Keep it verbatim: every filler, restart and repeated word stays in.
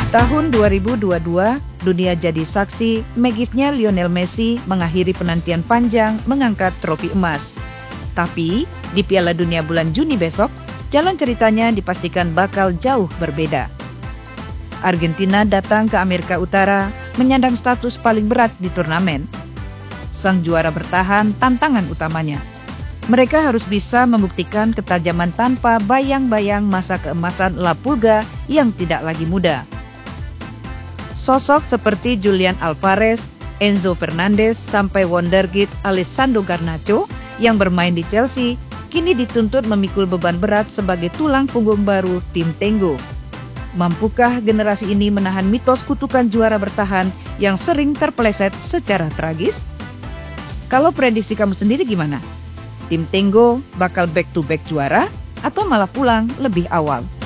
Tahun dua ribu dua puluh dua, dunia jadi saksi magisnya Lionel Messi mengakhiri penantian panjang mengangkat trofi emas. Tapi, di Piala Dunia bulan Juni besok, jalan ceritanya dipastikan bakal jauh berbeda. Argentina datang ke Amerika Utara menyandang status paling berat di turnamen. Sang juara bertahan tantangan utamanya. Mereka harus bisa membuktikan ketajaman tanpa bayang-bayang masa keemasan La Pulga yang tidak lagi muda. Sosok seperti Julian Alvarez, Enzo Fernandez, sampai wonderkid Alessandro Garnacho yang bermain di Chelsea kini dituntut memikul beban berat sebagai tulang punggung baru tim Tengo. Mampukah generasi ini menahan mitos kutukan juara bertahan yang sering terpeleset secara tragis? Kalau prediksi kamu sendiri gimana? Tim Tengo bakal back to back juara atau malah pulang lebih awal?